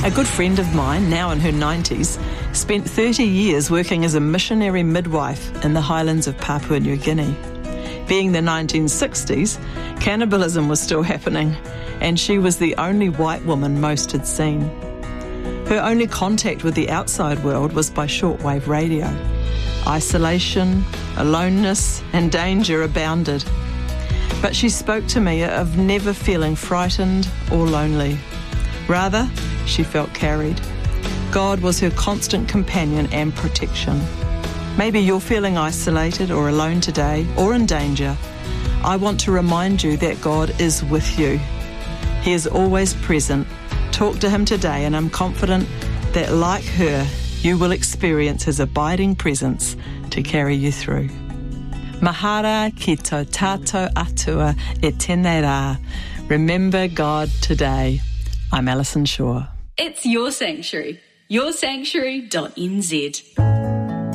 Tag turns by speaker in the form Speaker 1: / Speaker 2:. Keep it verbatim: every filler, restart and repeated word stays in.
Speaker 1: A good friend of mine, now in her nineties, spent thirty years working as a missionary midwife in the highlands of Papua New Guinea. Being the nineteen sixties, cannibalism was still happening, and she was the only white woman most had seen. Her only contact with the outside world was by shortwave radio. Isolation, aloneness, and danger abounded. But she spoke to me of never feeling frightened or lonely. Rather, she felt carried. God was her constant companion and protection. Maybe you're feeling isolated or alone today, or in danger. I want to remind you that God is with you. He is always present. Talk to him today, and I'm confident that, like her, you will experience his abiding presence to carry you through. Mahara ki tō tātou atua e tēnei rā. Remember God today. I'm Alison Shaw.
Speaker 2: It's your sanctuary. your sanctuary dot n z.